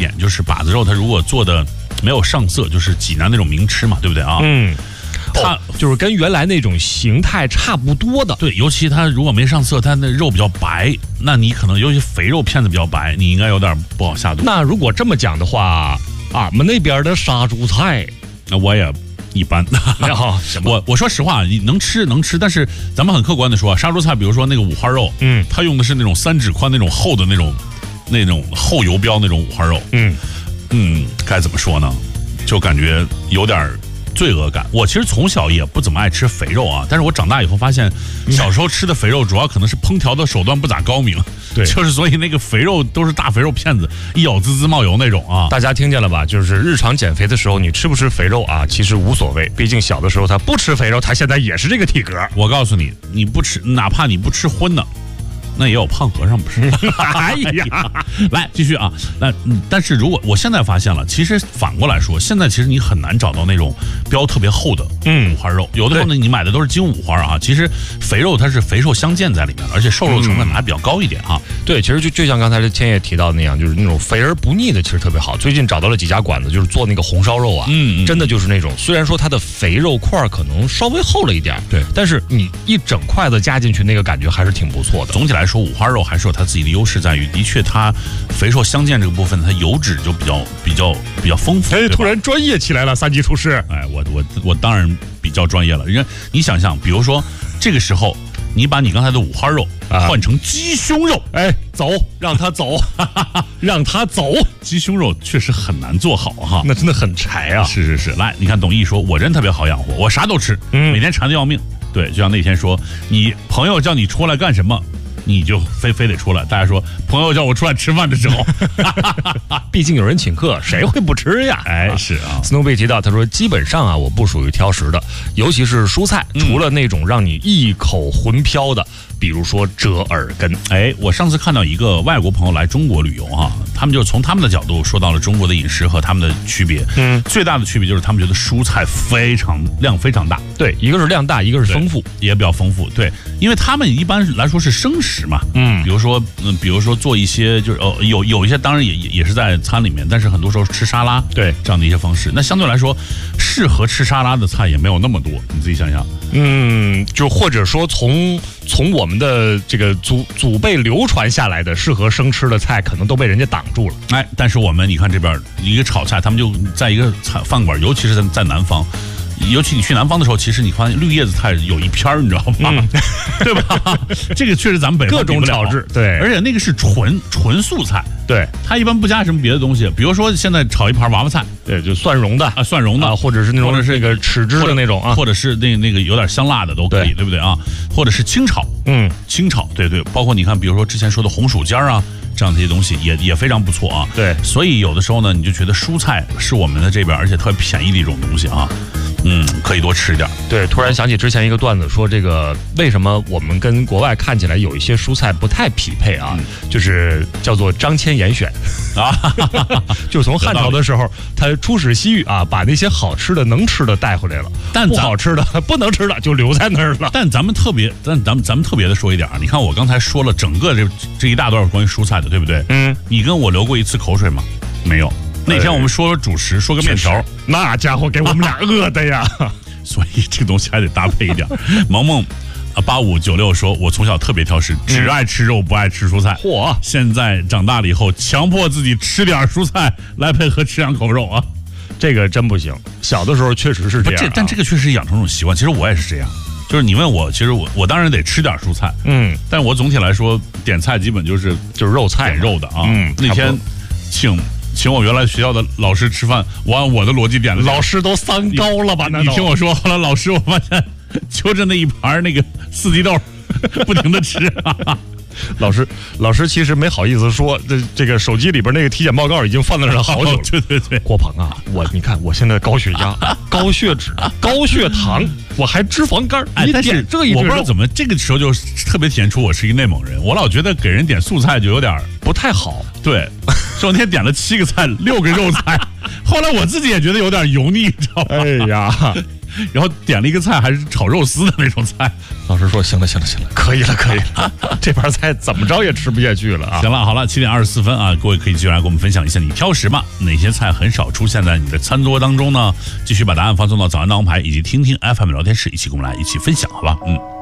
点，就是把子肉它如果做的没有上色，就是济南那种名吃嘛，对不对啊？ 它就是跟原来那种形态差不多的。 对，尤其它如果没上色，它那肉比较白，那你可能尤其肥肉片子比较白，你应该有点不好下肚。 那如果这么讲的话，俺们那边的杀猪菜， 那我也一般。我说实话，你能吃，但是咱们很客观的说，杀猪菜，比如说那个五花肉，它用的是那种3指宽那种厚的那种厚油标那种五花肉，该怎么说呢？就感觉有点罪恶感。我其实从小也不怎么爱吃肥肉啊，但是我长大以后发现，小时候吃的肥肉主要可能是烹调的手段不咋高明， 对， 就是所以那个肥肉都是大肥肉片子，一咬滋滋冒油那种啊。 大家听见了吧？就是日常减肥的时候，你吃不吃肥肉啊？其实无所谓，毕竟小的时候他不吃肥肉，他现在也是这个体格。 我告诉你，你不吃，哪怕你不吃荤的，那也有胖和尚不是？ 哎呀， 来继续啊。但是如果我现在发现了，其实反过来说，现在其实你很难找到那种标特别厚的五花肉，有的时候呢你买的都是精五花啊。其实肥肉它是肥瘦相间在里面，而且瘦肉成分还比较高一点啊。 对，其实就像刚才千叶提到的那样，就是那种肥而不腻的，其实特别好。最近找到了几家馆子，就是做那个红烧肉啊，真的就是那种，虽然说它的肥肉块可能稍微厚了一点， 对， 但是你一整筷子加进去，那个感觉还是挺不错的。 总体来说，五花肉还是有它自己的优势在于，的确它肥瘦相间这个部分，它油脂就比较丰富。 哎，突然专业起来了，三级厨师。 哎，我当然比较专业了。人家你想象，比如说这个时候，你把你刚才的五花肉换成鸡胸肉， 哎，走，让他走，让他走。 鸡胸肉确实很难做好哈， 那真的很柴啊。 是。来，你看董毅说，我人特别好养活，我啥都吃，每天馋得要命。对，就像那天说，你朋友叫你出来干什么？你就非得出来。大家说朋友叫我出来吃饭的时候， 毕竟有人请客，谁会不吃呀？ 哎，是啊。 Snowby 提到，他说基本上啊，我不属于挑食的，尤其是蔬菜，除了那种让你一口魂飘的，比如说折耳根。 哎，我上次看到一个外国朋友来中国旅游哈，他们就从他们的角度说到了中国的饮食和他们的区别。最大的区别就是他们觉得蔬菜量非常大。 对，一个是量大，一个是丰富， 也比较丰富。对，因为他们一般来说是生食嘛。比如说做一些就是有一些当然也是在餐里面，但是很多时候吃沙拉， 对这样的一些方式，那相对来说适合吃沙拉的菜也没有那么多，你自己想想。 就或者说从我们的这个祖辈流传下来的适合生吃的菜，可能都被人家挡住了。 哎，但是我们你看这边一个炒菜，他们就在一个饭馆，尤其是在南方。尤其你去南方的时候，其实你发现绿叶子菜有一片，你知道吗？对吧？这个确实咱们北方各种炒制，对， 而且那个是纯素菜， 对， 它一般不加什么别的东西。比如说现在炒一盘娃娃菜， 对，就蒜蓉的啊，蒜蓉的啊，或者是那种这个豉汁的那种啊， 或者是那个有点香辣的都可以，对不对啊？或者是清炒，清炒，对，包括你看，比如说之前说的红薯尖啊。这样的一些东西也非常不错啊。 对， 所以有的时候呢，你就觉得蔬菜是我们的这边，而且特别便宜的一种东西啊。可以多吃一点。 对，突然想起之前一个段子，说这个为什么我们跟国外看起来有一些蔬菜不太匹配啊？就是叫做张骞严选啊，就从汉朝的时候，他出使西域啊，把那些好吃的、能吃的带回来了，但不好吃的、不能吃的就留在那儿了。 但咱们特别的说一点啊，你看我刚才说了整个这一大段关于蔬菜的，对不对？你跟我流过一次口水吗？没有。那天我们说主食，说个面条， 那家伙给我们俩饿的呀。 所以这个东西还得搭配一点。萌萌8596说，我从小特别挑食，只爱吃肉不爱吃蔬菜。 嚯！ 现在长大了以后，强迫自己吃点蔬菜来配合吃2口肉啊。 这个真不行。小的时候确实是这样， 但这个确实养成一种习惯。其实我也是这样，就是你问我，其实我当然得吃点蔬菜，但我总体来说点菜基本就是肉菜， 点肉的啊。那天请我原来学校的老师吃饭，我按我的逻辑点的。 老师都3高了吧？ 你听我说，后来老师我发现就着那一盘那个四季豆，不停的吃。 老师其实没好意思说，这个手机里边那个体检报告已经放在那儿好久了。 对， 郭鹏啊，你看我现在高血压、高血脂、高血糖，我还脂肪肝。 但是我不知道怎么这个时候就特别体现出我是一个内蒙人。我老觉得给人点素菜就有点不太好。 对，昨天点了7个菜，6个肉菜，后来我自己也觉得有点油腻，你知道吗？ 哎呀。 然后点了一个菜，还是炒肉丝的那种菜。 老师说行了，可以了，这盘菜怎么着也吃不下去了啊。 行了，好了，7:24分啊，各位可以继续来跟我们分享一下你挑食吗？哪些菜很少出现在你的餐桌当中呢？继续把答案发送到早安大王牌以及听听 FM 聊天室，一起跟我们来一起分享，好吧？